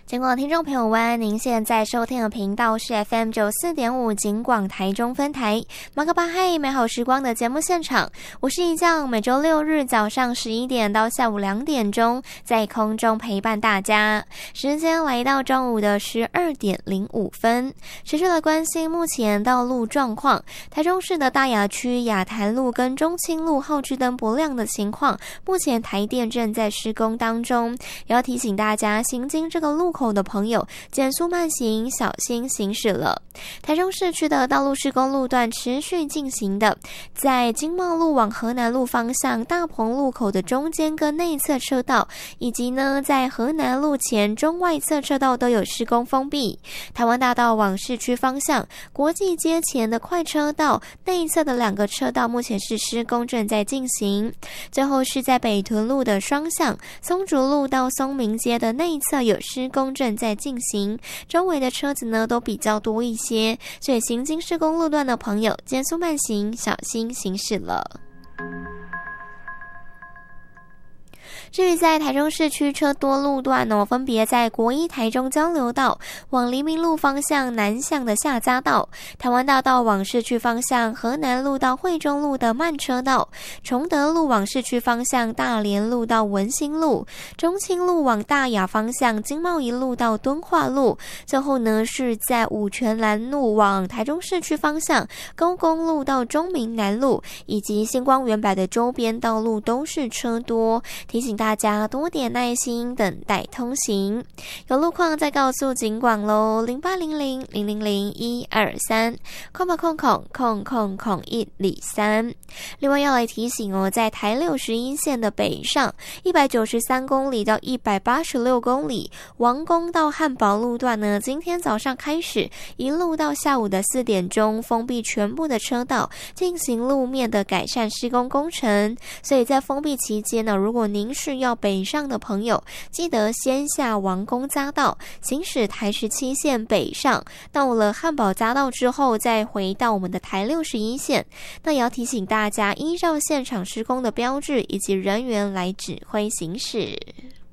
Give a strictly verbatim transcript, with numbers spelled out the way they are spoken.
尽管听众朋友们，您现在收听的频道是 F M 九十四点五 警广台中分台马克巴嗨美好时光的节目现场，我是一将，每周六日早上十一点到下午两点钟在空中陪伴大家，时间来到中午的十二点零五分，持续来关心目前道路状况。台中市的大雅区雅潭路跟中清路后置灯不亮的情况，目前台电正在施工当中，也要提醒大家行经这个路口的朋友减速慢行，小心行驶了。台中市区的道路施工路段持续进行的，在经贸路往河南路方向大鹏路口的中间跟内侧车道，以及呢在河南路前中外侧车道都有施工封闭。台湾大道往市区方向国际街前的快车道内侧的两个车道目前是施工正在进行。最后是在北屯路的双向松竹路到松明街的内侧有施工正在进行，周围的车子呢都比较多一些，所以行经施工路段的朋友减速慢行，小心行驶了。至于在台中市区车多路段哦，分别在国一台中交流道往黎明路方向南向的下匝道，台湾大道往市区方向河南路到惠中路的慢车道，崇德路往市区方向大连路到文心路，中清路往大雅方向经贸一路到敦化路，最后呢是在五权南路往台中市区方向高公路到中明南路，以及星光园百的周边道路都是车多，提醒大家多点耐心等待通行。有路况再告诉警广咯，零八零零零零零一二三空吧空空空空空一里三。另外要来提醒哦，在台六十一线的北上一百九十三公里到一百八十六公里王宫到汉堡路段呢，今天早上开始一路到下午的四点钟封闭全部的车道，进行路面的改善施工工程。所以在封闭期间呢，如果您是要北上的朋友，记得先下王宫匝道，行驶台十七线北上，到了汉堡匝道之后再回到我们的台六十一线。那也要提醒大家依照现场施工的标志以及人员来指挥行驶。